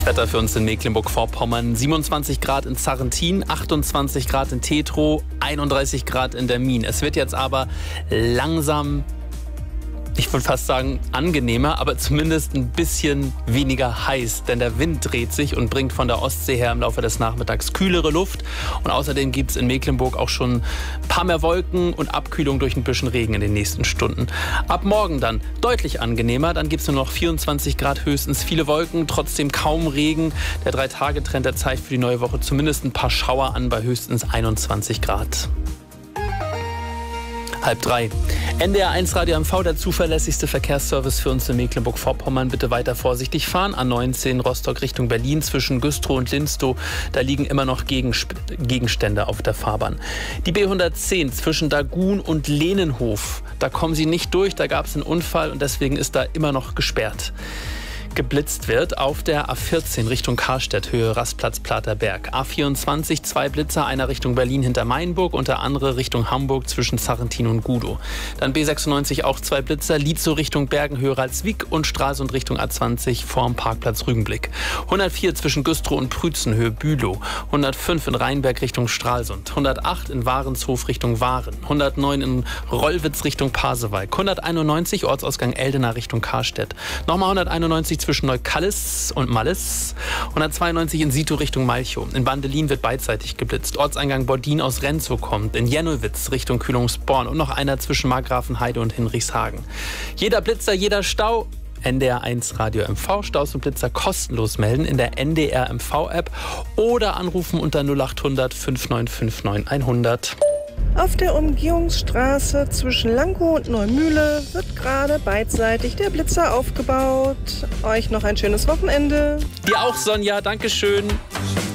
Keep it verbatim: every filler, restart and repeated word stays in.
Wetter für uns in Mecklenburg-Vorpommern. siebenundzwanzig Grad in Sarrentin, achtundzwanzig Grad in Tetrow, einunddreißig Grad in der Mien. Es wird jetzt aber langsam, ich würde fast sagen angenehmer, aber zumindest ein bisschen weniger heiß. Denn der Wind dreht sich und bringt von der Ostsee her im Laufe des Nachmittags kühlere Luft. Und außerdem gibt es in Mecklenburg auch schon ein paar mehr Wolken und Abkühlung durch ein bisschen Regen in den nächsten Stunden. Ab morgen dann deutlich angenehmer. Dann gibt es nur noch vierundzwanzig Grad höchstens, viele Wolken, trotzdem kaum Regen. Der Drei-Tage-Trend, der zeigt für die neue Woche zumindest ein paar Schauer an bei höchstens einundzwanzig Grad. Halb drei. N D R eins Radio M V, der zuverlässigste Verkehrsservice für uns in Mecklenburg-Vorpommern. Bitte weiter vorsichtig fahren. A neunzehn Rostock Richtung Berlin zwischen Güstrow und Linstow. Da liegen immer noch Gegenstände auf der Fahrbahn. Die B hundertzehn zwischen Dagun und Lehnenhof. Da kommen Sie nicht durch. Da gab es einen Unfall und deswegen ist da immer noch gesperrt. Geblitzt wird auf der A vierzehn Richtung Karstedt, Höhe Rastplatz Platerberg. A vierundzwanzig, zwei Blitzer, einer Richtung Berlin hinter Mainburg und der andere Richtung Hamburg zwischen Sarrentin und Gudow. Dann B sechsundneunzig auch zwei Blitzer, Lietzow Richtung Bergen, Höhe Ralswiek und Stralsund Richtung A zwanzig vorm Parkplatz Rügenblick. hundertvier zwischen Güstrow und Prützen, Höhe Bülow. hundertfünf in Rheinberg Richtung Stralsund. hundertacht in Warenshof Richtung Waren. hundertneun in Rollwitz Richtung Pasewalk. hunderteinundneunzig Ortsausgang Eldena Richtung Karstedt. Nochmal hunderteinundneunzig zwischen Neukallis und Mallis, hundertzweiundneunzig in Sito Richtung Malchow. In Bandelin wird beidseitig geblitzt. Ortseingang Bordin aus Renzow kommt, in Jennowitz Richtung Kühlungsborn und noch einer zwischen Markgrafenheide und Hinrichshagen. Jeder Blitzer, jeder Stau. N D R eins Radio M V, Staus und Blitzer kostenlos melden in der N D R M V-App oder anrufen unter null acht hundert fünf neun fünf neun hundert. Auf der Umgehungsstraße zwischen Lankow und Neumühle wird gerade beidseitig der Blitzer aufgebaut. Euch noch ein schönes Wochenende. Dir auch, Sonja. Dankeschön.